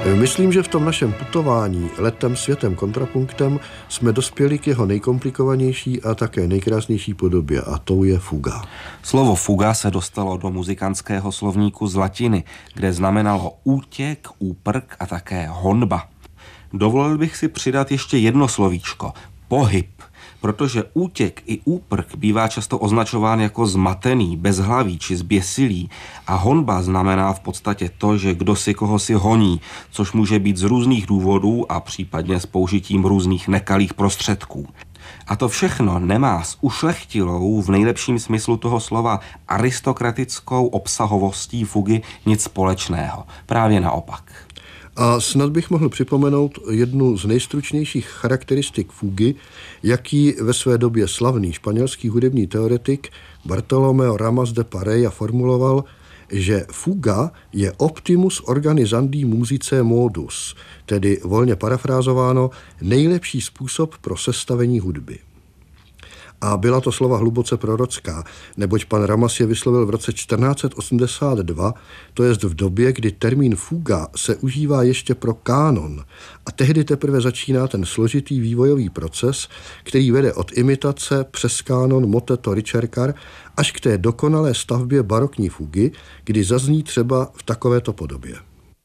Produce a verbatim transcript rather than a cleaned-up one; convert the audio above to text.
Myslím, že v tom našem putování letem světem kontrapunktem jsme dospěli k jeho nejkomplikovanější a také nejkrásnější podobě, a tou je fuga. Slovo fuga se dostalo do muzikantského slovníku z latiny, kde znamenalo útěk, úprk a také honba. Dovolil bych si přidat ještě jedno slovíčko – pohyb, protože útěk i úprk bývá často označován jako zmatený, bezhlavý či zběsilý a honba znamená v podstatě to, že kdo si koho si honí, což může být z různých důvodů a případně s použitím různých nekalých prostředků. A to všechno nemá s ušlechtilou, v nejlepším smyslu toho slova, aristokratickou obsahovostí fugy nic společného. Právě naopak. A snad bych mohl připomenout jednu z nejstručnějších charakteristik fugy, jaký ve své době slavný španělský hudební teoretik Bartolomeo Ramas de Pareja formuloval, že fuga je optimus organizandi musicae modus, tedy volně parafrázováno nejlepší způsob pro sestavení hudby. A byla to slova hluboce prorocká, neboť pan Ramas je vyslovil v roce čtrnáct set osmdesát dva, to jest v době, kdy termín fuga se užívá ještě pro kánon a tehdy teprve začíná ten složitý vývojový proces, který vede od imitace přes kánon moteto ricercar až k té dokonalé stavbě barokní fugy, kdy zazní třeba v takovéto podobě.